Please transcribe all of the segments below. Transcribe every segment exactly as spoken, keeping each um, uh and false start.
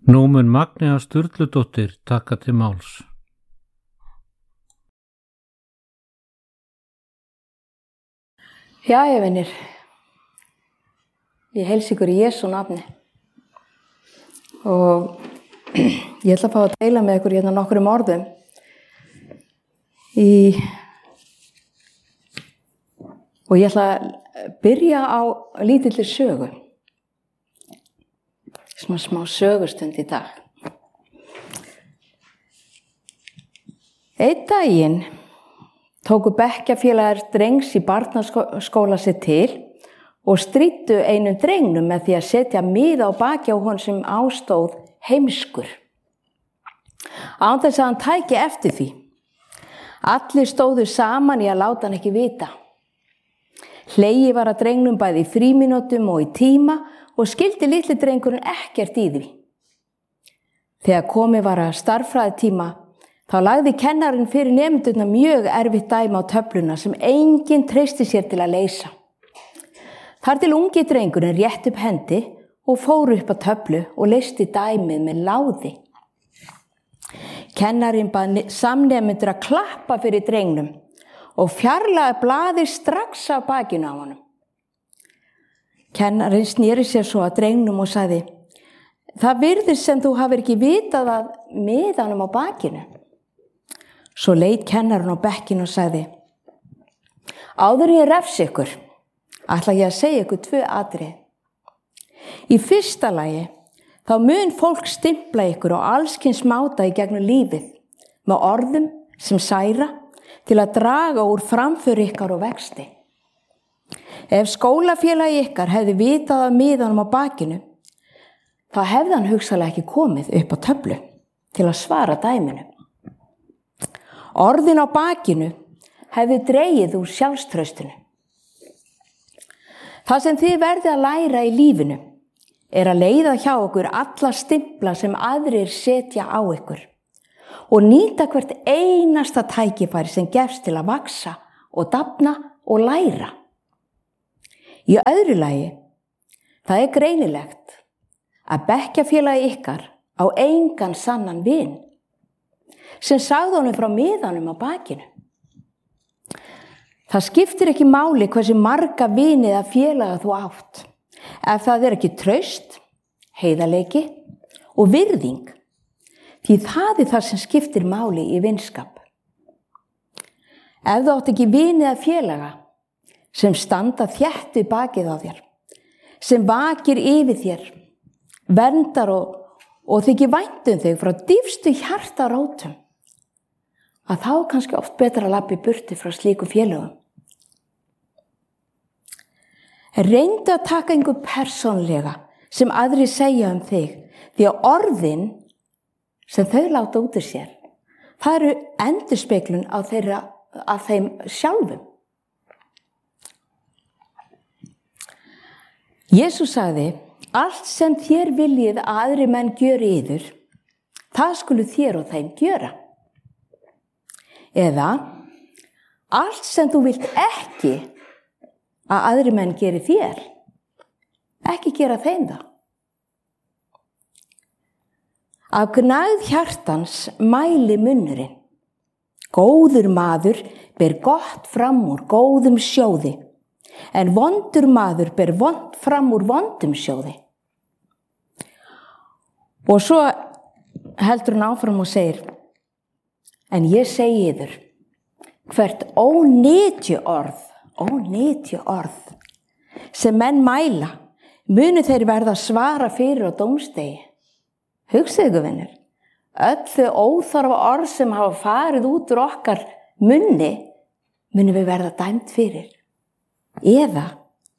Nú mun Magnea Sturludóttir taka til máls. Jæja, vinir. Ég heilsa ykkur í Jesú nafni. Og ég ætla að fá að deila með ykkur hérna nokkrum orðum í og ég ætla að byrja á lítilli sögu. Smá smá sögustund í dag. Einn daginn tóku bekkjarfélagar drengs í barnaskóla sér til og stríddu einum drengnum með því að setja miða á baki á honum sem ástóð heimskur. Án þess að hann tæki eftir því. Allir stóðu saman í að láta hann ekki vita. Hlegið var að drengnum bæði í frímínútum og í tíma og skildi litli drengurinn ekkert í því. Þegar komið var að stærðfræðitíma þá lagði kennarinn fyrir nemendurna mjög erfitt dæmi á töfluna sem enginn treysti sér til að leysa. Þar til ungi drengurinn rétt upp hendi og fór upp á töflu og leysti dæmið með láði. Kennarinn bað samnemendur að klappa fyrir drengnum og fjarlægði blaðið strax af bakinu á honum. Kennarinn sneri sér svo að drengnum og sagði: "Það virðist sem þú hafir ekki vitað að miðanum á bakinu." Svo leit kennarinn á bekkinn og sagði: "Áður en ég refsi ykkur, ætla ég að segja ykkur tvö atriði. Í fyrsta lagi, þá mun fólk stimpla ykkur og allskyns máta í gegnum lífið með orðum sem særa til að draga úr framföru ykkar og vexti. Ef skólafélagi ykkar hefði vitað af miðanum á bakinu, þá hefði hann hugsanlega ekki komið upp á töflu til að svara dæminu. Orðin á bakinu hefði dregið úr sjálfstraustinu. Það sem þið verðið að læra í lífinu er að leiða hjá okkur alla stimpla sem aðrir setja á ykkur og nýta hvert einasta tækifæri sem gefst til að vaksa og dafna og læra. Í öðru lagi, það er greinilegt að bekkjarfélagi ykkar á engan sannan vin sem sagði honum frá miðanum á bakinu. Það skiptir ekki máli hversu marga vini eða félaga þú átt, ef það er ekki traust, heiðarleiki og virðing, því það er það sem skiptir máli í vinskap. Ef þú átt ekki vini eða félaga sem standa þétt við bakið á þér, sem vakir yfir þér, verndar og, og þykir vænt um þig frá dýpstu hjartarótum, að þá er kannski oft betra að labba í burtu frá slíku félögum. Reyndu að taka einhver persónlega sem aðrir segja um þig, því að orðin sem þau láta út úr sér, það eru endurspeglun á þeirra, af þeim sjálfum. Jesús sagði: "Allt sem þér viljið að aðrir menn gjöri yður, það skulu þér og þeim gjöra." Eða: "Allt sem þú vilt ekki að aðrir menn geri þér, ekki gera þeim það." Af gnægð hjartans mæli munnurinn. Góður maður ber gott fram úr góðum sjóði, en vondur maður ber vond fram úr vondum sjóði. Og svo heldur hann áfram og segir: "En ég segi yður, hvert ónytju orð, ónytju orð, sem menn mæla, munu þeir verða að svara fyrir á dómsdegi." Hugsið ykkur, vinir, öll þau óþarfa orð sem hafa farið út úr okkar munni, munu við verða dæmt fyrir. Eða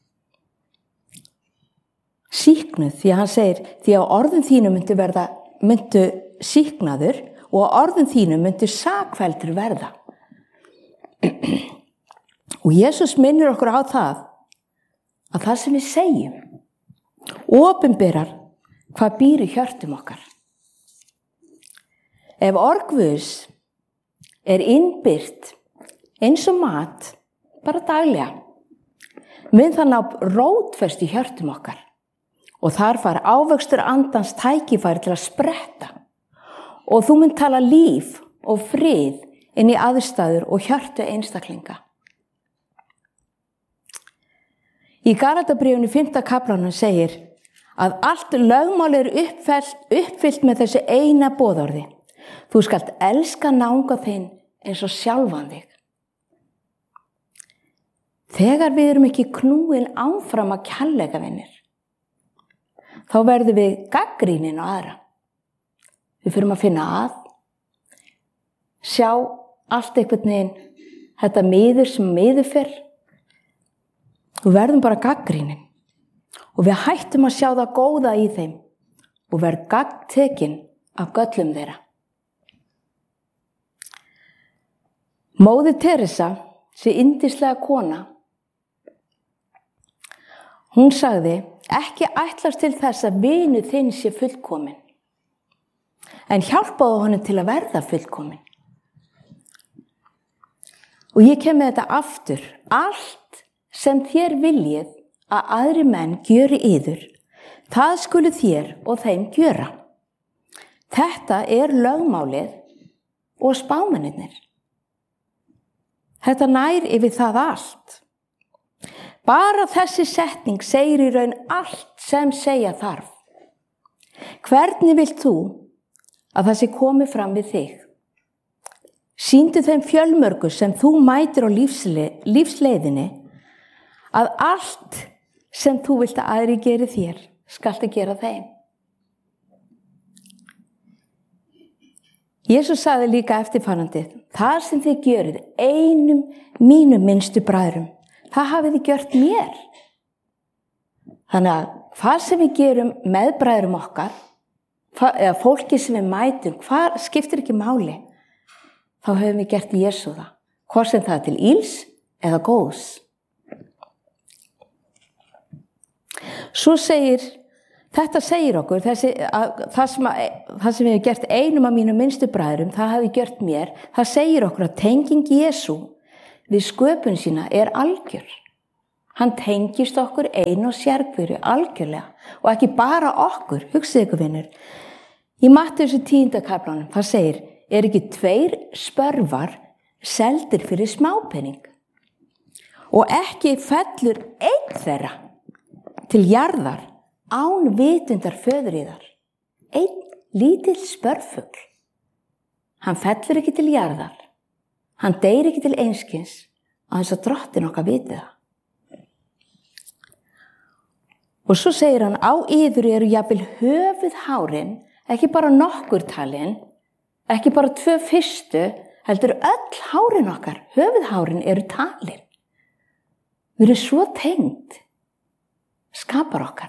sýknuð, því að hann segir: "Því að orðum þínu myndu verða, myndu sýknaður og orðum þínu myndu sakfelldur verða." Og Jesús minnir okkur á það að það sem við segjum opinberar hvað býr í hjörtum okkar. Ef orð Guðs er innbyrt eins og mat, bara daglega, mun það ná rótfest í hjörtum okkar og þar fær ávöxtur andans tækifæri til að spretta og þú mun tala líf og frið inn í aðstæður og hjörtu einstaklinga. Í Galatabréfinu fimmta kaflanum segir að allt lögmál er uppfyllt, uppfyllt með þessu eina boðorði. Þú skalt elska náunga þinn eins og sjálfan þig. Þegar við erum ekki knúin áfram að kærleika vinir, þá verðum við gagnrýnin á aðra. Við förum að finna að, sjá allt einhvern veginn, þetta miður sem miður fyrr. Við verðum bara gagnrýnin og við hættum að sjá það góða í þeim og verðum gagntekin af göllum þeirra. Móðir Teresa, þessi yndislega kona, hún sagði, ekki ætlast til þess að vinur þinn sé fullkomin, en hjálpaðu honum til að verða fullkomin. Og ég kem með þetta aftur, allt sem þér viljið að aðri menn gjöri yður, það skulu þér og þeim gjöra. Þetta er lögmálið og spámennirnir. Þetta nær yfir það allt. Bara þessi setning segir í raun allt sem segja þarf. Hvernig vilt þú að það sé komið fram við þig? Sýndu þeim fjölmörgu sem þú mætir á lífsle, lífsleiðinni að allt sem þú vilt að aðri geri þér, skaltu gera þeim. Jesús sagði líka eftirfarandi, það sem þið gjörið einum mínum minnstu bræðrum, það hafið þið gjört mér. Þannig að hvað sem við gerum með bræðrum okkar, eða fólki sem við mætum, hvað skiptir ekki máli, þá höfum við gert Jesú það, hvort sem það er til íls eða góðs. Svo segir, þetta segir okkur, þessi, að, það, sem að, það sem við hefum gert einum af mínum minnstu bræðrum, það hafi gjört mér, það segir okkur að tenging Jesú við sköpun sína er algjör. Hann tengist okkur einu og sérhverju algjörlega og ekki bara okkur, hugsið ykkur vinur. Í Mattheusar tíunda kaflanum, það segir, er ekki tveir spörvar seldir fyrir smápening og ekki fellur einn þeirra til jarðar án vitundar föðuríðar. Einn lítill spörfugl. Hann fellur ekki til jarðar. Hann deyr ekki til einskis að þess að drottin okkar viti það. Og svo segir hann, á yður eru jafnvel höfuð hárin, ekki bara nokkur talin, ekki bara tvö fyrstu, heldur öll hárin okkar, höfuð hárin eru talin. Við erum svo tengd, skapar okkar.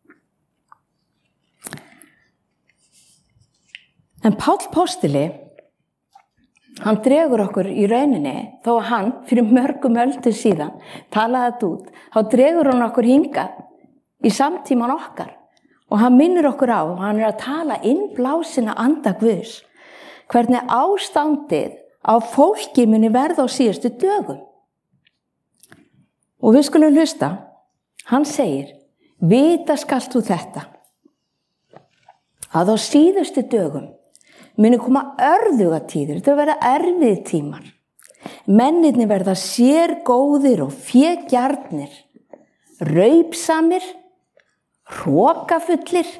En Páll postuli, hann dregur okkur í rauninni, þó að hann fyrir mörgum öldum síðan talaði þetta út, þá dregur hann okkur hingað í samtíman okkar og hann minnir okkur á, hann er að tala innblásina anda Guðs, hvernig ástandið á fólki muni verða á síðustu dögum. Og við skulum hlusta, hann segir, vita skalt þú þetta, að á síðustu dögum muni koma örðugatíðir, þetta verða erfið tímar. Mennirnir verða sérgóðir og fégjarnir, raupsamir, hrokafullir,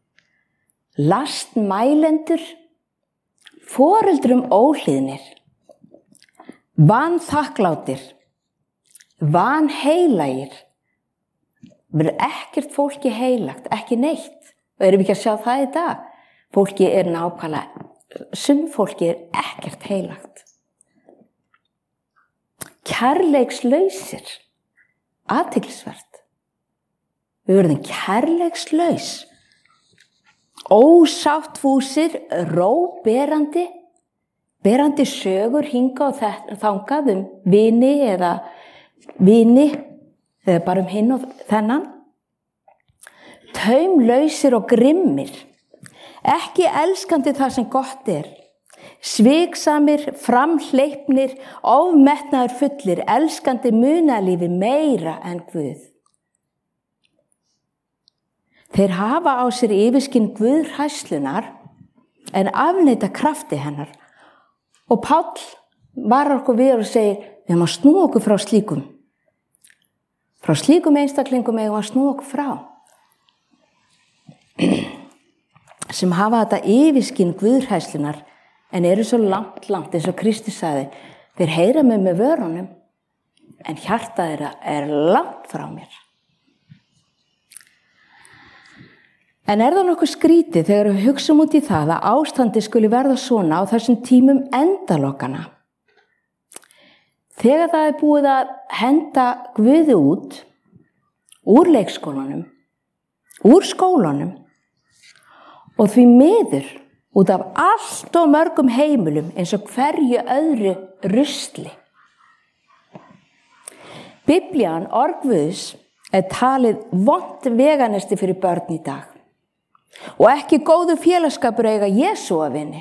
lastmælendur, foreldrum óhlýðnir, vanþakklátir, vanheilagir. Verður ekkert fólki heilagt, ekki neitt. Og erum við ekki að sjá það í dag? Fólki er nákvæmlega, sum fólki er ekkert heilagt. Kærleikslausir, athyglisvert. Við verðum kærleikslaus, ósáttfúsir, róberandi, berandi sögur hinga og þangað um vini eða vini, eða bara um hinn og þennan. Taumlausir og grimmir, ekki elskandi það sem gott er, sviksamir, framhleypnir, ofmetnaður fullir, elskandi munalífi meira en Guð. Þeir hafa á sér yfirskinn guðhræðslunnar en afneita krafti hennar. Og Páll varar okkur við og segir, við erum að snúa okkur frá slíkum. Frá slíkum einstaklingum eigum að snúa okkur frá. Sem hafa þetta yfirskinn guðhræðslunnar en eru svo langt, langt, eins og Kristur sagði, þeir heyra mig með vörunum, en hjarta þeirra er langt frá mér. En er það nokkuð skrítið þegar við hugsum út í það að ástandi skuli verða svona á þessum tímum endalokana? Þegar það er búið að henda Guði út, úr leikskólanum, úr skólanum og því miður út af allt og mörgum heimilum eins og hverju öðru rusli. Biblían, orð Guðs, er talið vont veganesti fyrir börn í dag. Og ekki góðu félagsskapur eiga Jesú að vinni.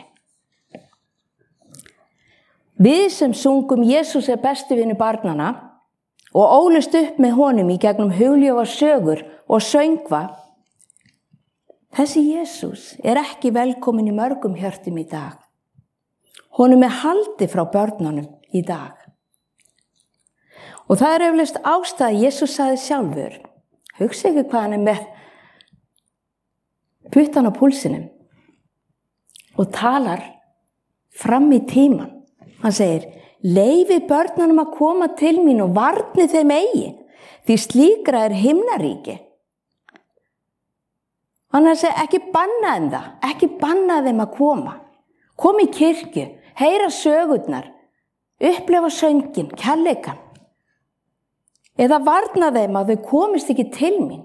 Við sem sungum Jesús er besti vinur barnana og ólust upp með honum í gegnum hugljófa sögur og söngva, þessi Jesús er ekki velkomin í mörgum hjörtum í dag. Honum er haldið frá börnunum í dag. Og það er eflaust ástæða Jesús sagði sjálfur, hugsa ekki hvað hann er með puttan á púlsinum og talar fram í tíman. Hann segir, leyfi börnunum að koma til mín og varni þeim eigi, því slíkra er himnaríki. Hann segir, ekki banna þeim það, ekki banna þeim að koma. Kom í kirkju, heyra sögurnar, upplefa söngin, kærleikann. Eða varna þeim að þau komist ekki til mín.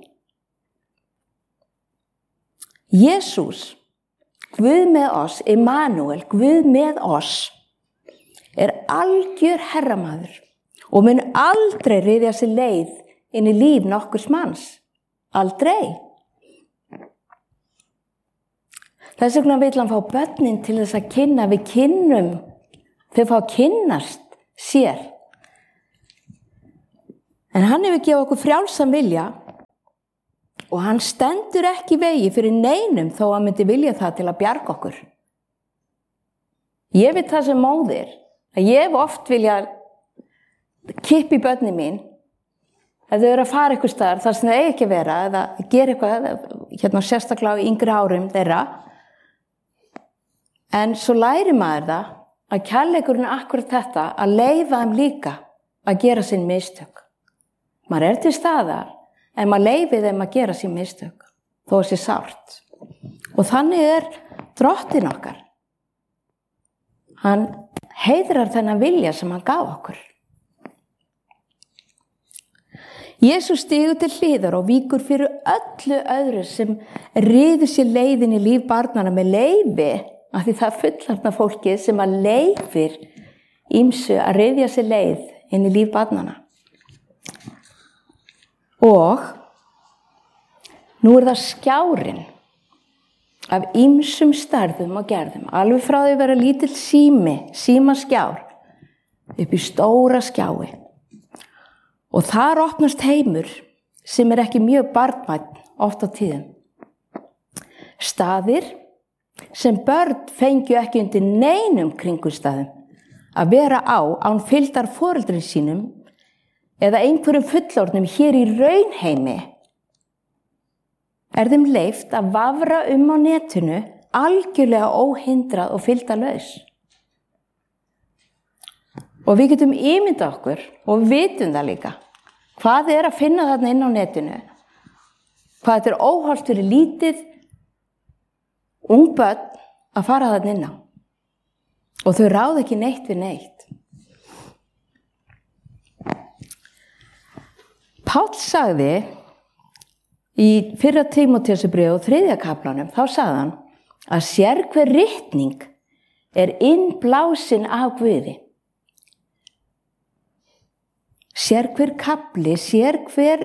Jesús, Guð með oss, Immanuel, Guð með oss, er algjör herramaður og mun aldrei ryðja sér leið inn í líf nokkurs manns. Aldrei. Þess vegna vill hann fá börnin til þess að kynna við kynnum, þau fá að kynnast sér. En hann hefur gefið okkur frjálsan vilja og hann stendur ekki í vegi fyrir neinum þó hann myndi vilja það til að bjarga okkur. Ég veit það sem móðir, að ég hef oft vilja kippa í börnin mín ef þau eru að fara eitthvað staðar þar sem þau eigi ekki vera eða gera eitthvað, hérna sérstaklega í yngri árum þeirra. En svo læri maður það að kærleikurinn er akkurat þetta, að leyfa þeim líka að gera sín mistök. Maður er til staðar en maður leyfi þeim að gera sín mistök, þó að sé sárt. Og þannig er drottinn okkar. Hann heiðrar þennan vilja sem hann gaf okkur. Jesús stígur til hliðar og víkur fyrir öllu öðru sem ryður sér leiðin í líf barnana með leyfi, af því það er fullorðna fólkið sem að leyfir ýmsu að ryðja sér leið inn í líf barnana. Og nú er það skjárinn af ýmsum stærðum og gerðum, alveg frá því að vera lítill sími, símaskjár, upp í stóra skjái. Og þar opnast heimur sem er ekki mjög barnvænn oft á tíðum. Staðir sem börn fengju ekki undir neinum kringumstæðum að vera á án fylgdar foreldrum sínum eða einhverjum fullorðnum hér í raunheimi, er þeim leyft að vafra um á netinu algjörlega óhindrað og fylgdarlaus. Og við getum ímyndað okkur og vitum það líka hvað er að finna þarna inn á netinu, hvað þetta er óhollt fyrir lítið ung börn að fara þarna inn á. Og þau ráða ekki neitt við neitt. Páll sagði í fyrra Tímóteusbréfi og þriðja kaflanum, þá sagði hann að sérhver ritning er innblásin af Guði. Sérhver kafli, sérhver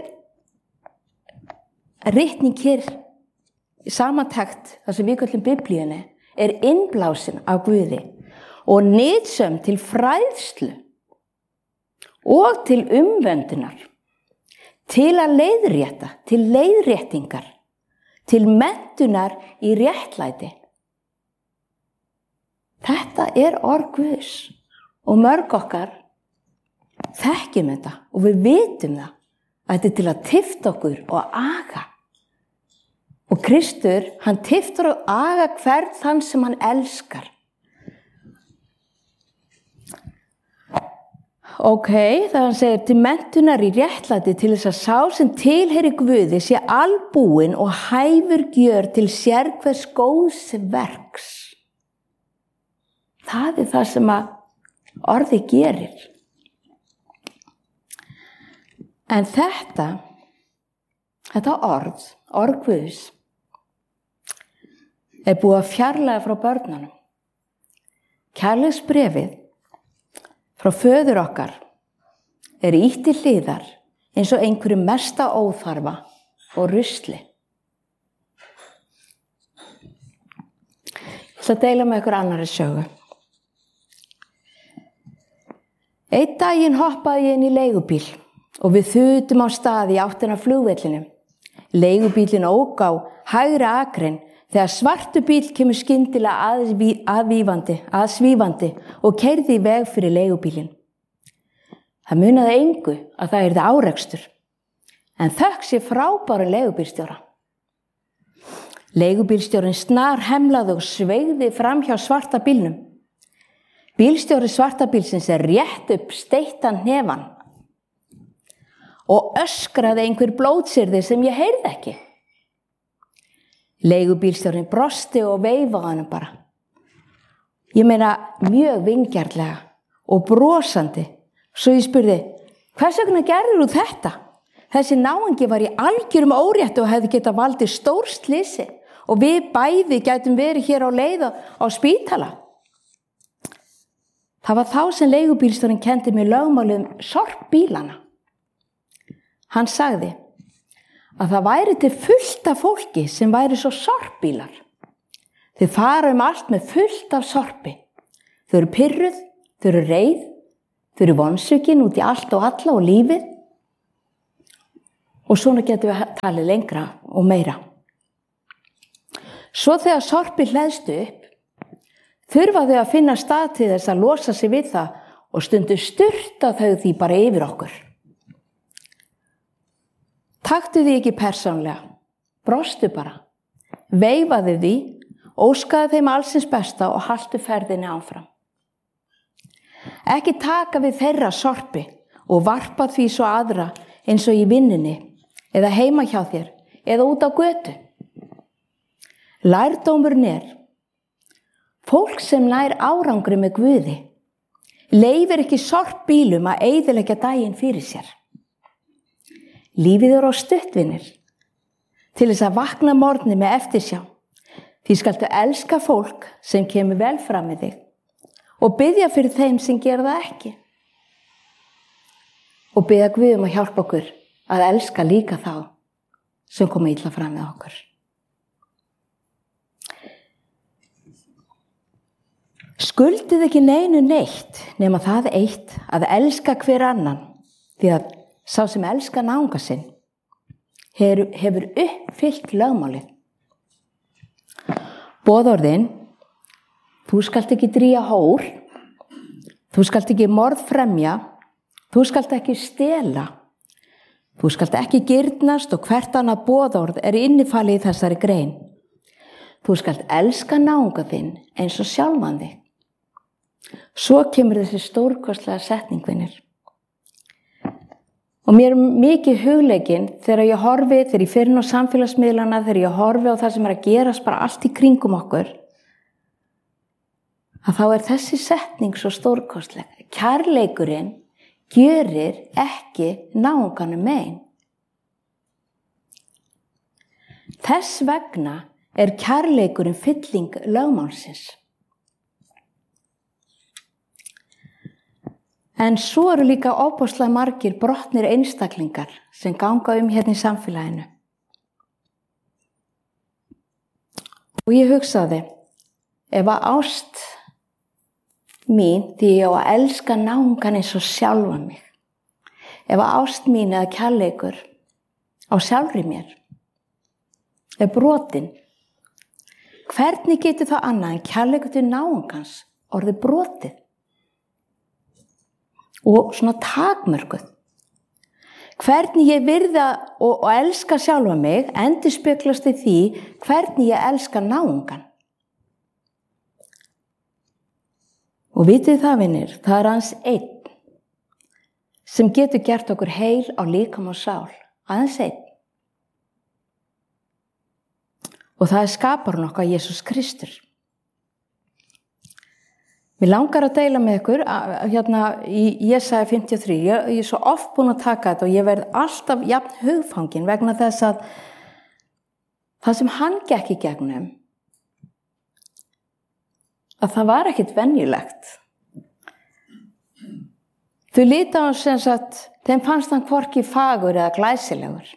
ritning hér samantekt, það sem við kallum Biblíunni, er innblásin af Guði og nytsöm til fræðslu og til umvöndunar, til að leiðrétta, til leiðréttingar, til menntunar í réttlæti. Þetta er orð Guðs og mörg okkar þekkjum þetta og við vitum það að þetta er til að tifta okkur og aga. Og Kristur, hann tiftar og aga hvern þann sem hann elskar. Ok, það hann segir til menntunar í réttlæti til þess að sá sem tilheyri Guði sé albúinn og hæfur gjör til sérhvers góðs verks. Það er það sem að orðið gerir. En þetta, þetta orð, orð Guðs, er búið að fjarlæga frá börnunum. Kærleiksbréfið frá föður okkar er ýtt til hliðar eins og einhverju mesta óþarfa og rusli. Ég ætla að deila með ykkur annarri sögu. Einn daginn hoppaði ég inn í leigubíl og við þutum á stað í áttina af flugvellinum. Leigubílinn ók á hægri akrein þegar svartur bíll kemur skyndilega aðví, aðvífandi, aðsvífandi og keyrði í veg fyrir leigubílinn. Það munaði engu að það yrði árekstur, en þökk sé frábæran leigubílstjóra. Leigubílstjórinn snar hemlaði og sveigði fram hjá svarta bílnum. Bílstjóri svarta bílsins er rétt upp steittan hnefann og öskraði einhver blótsyrði sem ég heyrði ekki. Leigubílstjórinn brosti og veifaði hann bara. Ég meina mjög vingjarnlega og brosandi. Svo ég spurði, hvers vegna gerðir þú þetta? Þessi náungi var í algjörum órétti og hefði getað valdið stórslysi og við bæði gætum verið hér á leið á spítala. Það var þá sem leigubílstjórinn kenndi mér lögmálið um sorpbílana. Hann sagði að það væri til fullt af fólki sem væri svo sorpbílar. Þau fara um allt með fullt af sorpi. Þau eru pirruð, þau eru reið, þau eru vonsvikin út í allt og alla og lífið. Og svona getum við talið lengra og meira. Svo þegar sorpi hleðstu upp, þurfa þau að finna stað til þess að losa sig við það og stundu sturta þau því bara yfir okkur. Taktu því ekki persónlega, brostu bara, veifaði því, óskaði þeim allsins besta og haltu ferðinni áfram. Ekki taka við þeirra sorpi og varpa því svo aðra eins og í vinnunni eða heima hjá þér eða út á götu. Lærdómurinn er, fólk sem nær árangri með Guði, leyfir ekki sorpbílum að eyðileggja daginn fyrir sér. Lífið er á stuttvinir til þess að vakna morgni með eftirsjá. Því skaltu elska fólk sem kemur vel fram með þig og biðja fyrir þeim sem gera það ekki. Og biðja Guð um að hjálpa okkur að elska líka þá sem koma illa fram með okkur. Skuldið ekki neinu neitt nema það eitt að elska hver annan, því að sá sem elskar náunga sinn hefur, hefur uppfyllt lögmálið. Boðorðin, þú skalt ekki drýja hór, þú skalt ekki morðfremja, þú skalt ekki stela, þú skalt ekki girnast og hvert annað boðorð er innifalið í þessari grein. Þú skalt elska náunga þinn eins og sjálfan þig. Svo kemur þessi stórkostlega setning, vinir. Og mér er mikið hugleikinn þegar ég horfi, þegar ég fer inn á samfélagsmiðlana, þegar ég horfi á það sem er að gerast bara allt í kringum okkur, að þá er þessi setning svo stórkostleg. Kærleikurinn gjörir ekki náunganum mein. Þess vegna er kærleikurinn fylling lögmálsins. En svo eru líka ofboðslega margir brotnir einstaklingar sem ganga um hérna í samfélaginu. Og ég hugsaði, ef að ást mín, því ég á að elska náungan eins og sjálfan mig, ef að ást mín eða kærleikur á sjálfri mér er brotin, hvernig getur það annað en kærleikur til náungans orðið brotið og svona takmörkuð? Hvernig ég virða og, og elska sjálfa mig endurspeglast í því hvernig ég elska náungan. Og vitið það, vinir, það er aðeins einn sem getur gert okkur heil á líkama og sál, aðeins einn. Og það er skaparinn okkar, Jesús Kristur. Mér langar að deila með ykkur hérna í Jesaja fimmtíu og þrjú. Ég, ég er svo oft búin að taka þetta og ég verð alltaf jafn hugfangin vegna þess að það sem hann gekk í gegnum, að það var ekkit venjulegt. Þau líta á hans sem sagt, þeim fannst hann hvorki fagur eða glæsilegur.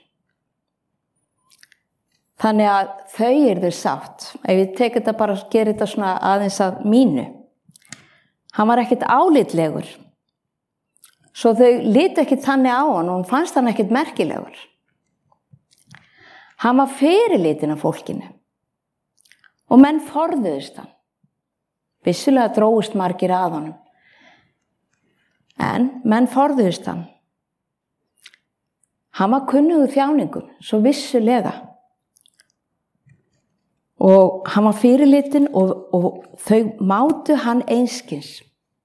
Þannig að þau eru þau sátt. Ef ég tek þetta bara og gerir þetta svona aðeins að mínu. Hann var ekkit álitlegur. Svo þau lítu ekkit þannig á hann og hann fannst hann ekkit merkilegur. Hann var fyrirlitin af fólkinu. Og menn forðuðust hann. Vissulega drógust margir að honum. En menn forðuðust hann. Hann var kunnugur þjáningum, svo vissulega. Og hann var fyrirlitin og, og þau mátu hann einskis.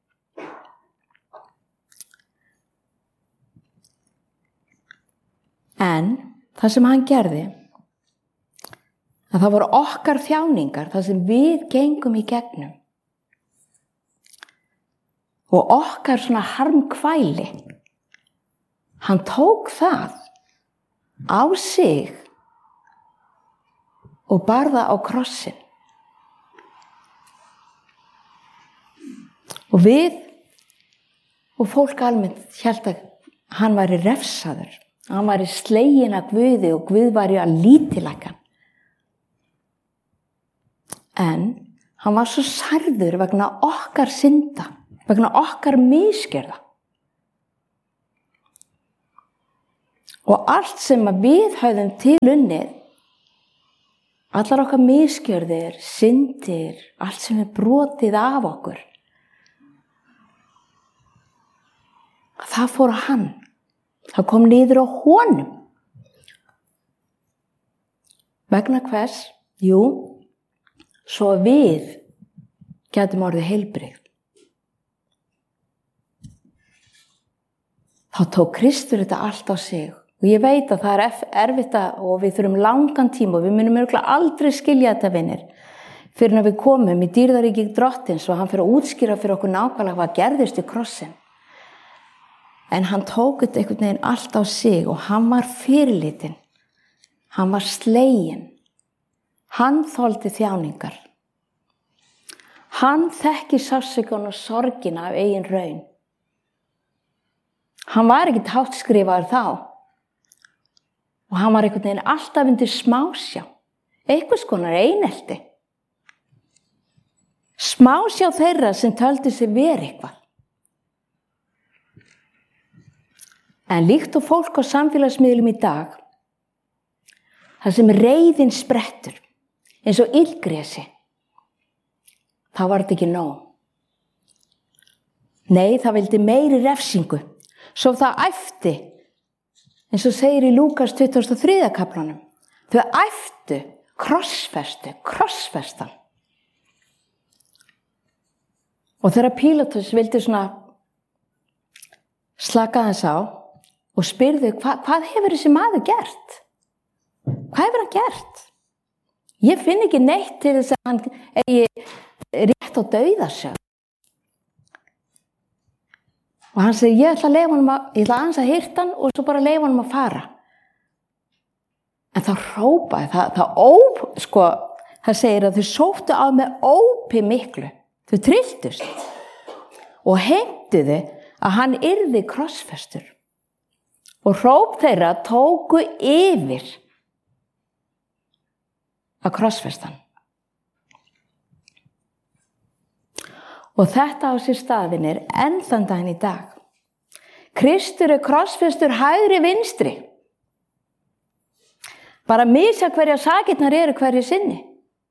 En það sem hann gerði, að það voru okkar þjáningar, það sem við gengum í gegnum. Og okkar svona harmkvæli, hann tók það á sig og bar það á krossin. Og við og fólk almennt hélt að hann væri refsaður, hann væri sleginn af Guði og Guð væri að lítillækka hann. En hann var svo særður vegna okkar synda, vegna okkar misgjörða. Og allt sem við höfðum til unnið, allar okkar misgjörðir, syndir, allt sem er brotið af okkur, það fór á hann. Það kom niður á honum. Vegna hvers? Jú, svo við gætum orðið heilbrigð. Þá tók Kristur þetta allt á sig. Og ég veit að það er erfitt og við þurfum langan tíma og við munum örugglega aldrei skilja þetta, vinir, fyrir að við komum í dýrðaríki Drottins og hann fyrir að útskýra fyrir okkur nákvæmlega hvað gerðist í krossin. En hann tók þetta einhvern veginn allt á sig og hann var fyrirlitin. Hann var sleginn. Hann þoldi þjáningar. Hann þekki sársaukann og sorgina af eigin raun. Hann var ekkert háttskrifaður þá. Og hann var einhvern veginn alltaf undir smásjá, einhvers konar einelti. Smásjá þeirra sem töldu sig verið eitthvað. En líkt og fólk á samfélagsmiðlum í dag, það sem reiðin sprettur, eins og illgresi, þá var þetta ekki nóg. Nei, það vildi meiri refsingu, svo það æfti, eins og segir í Lúkas tuttugasta og þriðja kaflanum. Þau æftu, krossfestu, krossfestan. Og þegar Pílatus vildi svona slaka þess á og spyrðu, hva, hvað hefur þessi maður gert? Hvað hefur hann gert? Ég finn ekki neitt til þess að hann eigi rétt á dauðasög. Og hann segi, ég ætla að leifa honum að, ég ætla aðeins að hirta hann og svo bara leifa honum að fara. En það hrópaði, það, það óp, sko, það segir að þau sóttu á með ópi miklu. Þau trilltust og heimtuðu að hann yrði krossfestur. Og hróp þeirra tóku yfir að krossfestan. Og þetta á sér staðinir enn þann daginn í dag. Kristur er krossfestur hægri vinstri. Bara misja hverja sakirnar eru hverju sinni.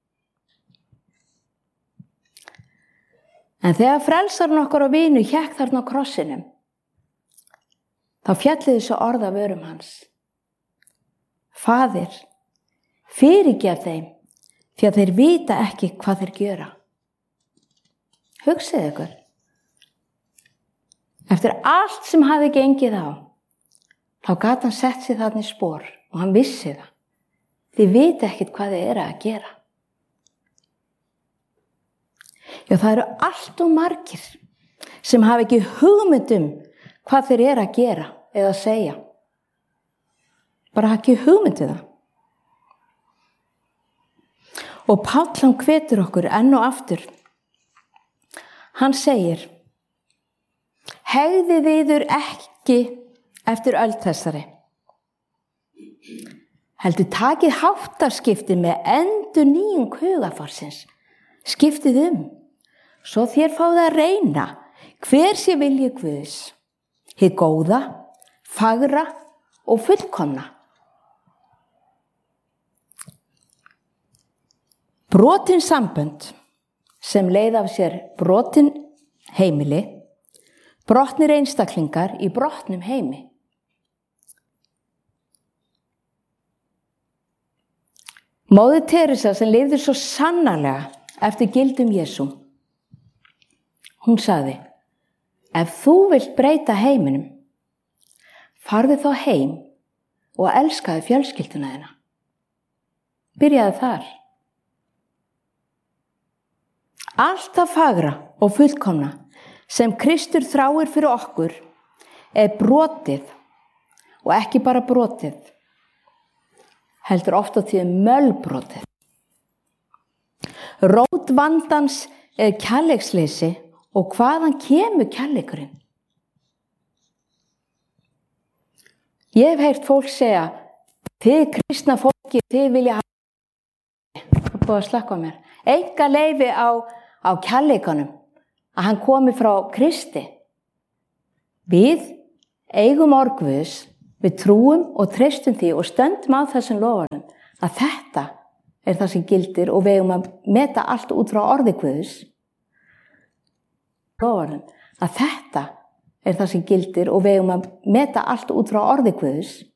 En þegar frelsarinn okkar og vinu hékk þarna á krossinum, þá fjalli þessu orð af vörum hans. Faðir, fyrirgef þeim, því að þeir vita ekki hvað þeir gjöra. Hugsið ykkur. Eftir allt sem hafði gengið á, þá gat hann sett sig þarna í spor og hann vissi það. Þið vita ekkit hvað þið eru að gera. Já, það eru allt og margir sem hafa ekki hugmynd um hvað þeir eru að gera eða að segja. Bara hafa ekki hugmynd um það. Og Páll hann hvetur okkur enn og aftur. Hann segir, hegðið yður ekki eftir öld þessari. Heldur takið háttarskipti með endurnýjung hugarfarsins. Skiptið um, svo þér fáið að reyna hver sé vilji Guðs, hið góða, fagra og fullkomna. Brotin sambönd sem leiða af sér brotin heimili, brotnir einstaklingar í brotnum heimi. Móðir Teresa sem lifði svo sannarlega eftir gildum Jesú. Hún sagði, ef þú vilt breyta heiminum, farðu þá heim og elskaðu fjölskylduna þína. Byrjaðu þar. Allt það fagra og fullkomna sem Kristur þráir fyrir okkur er brotið og ekki bara brotið, heldur oft á tíðum mölbrotið. Rót vandans er kærleiksleysi og hvaðan kemur kærleikurinn? Ég hef heyrt fólk segja, þið kristna fólki, þið vilja hafa, það er búið að slakka á mér, enga leyfi á, á kærleikanum, að hann komi frá Kristi. Við eigum orð Guðs, við trúum og treystum því og stöndum á þessum loforðum að þetta er það sem gildir og við eigum að meta allt út frá orði Guðs. Loforðum að þetta er það sem gildir og við eigum að meta allt út frá orði Guðs.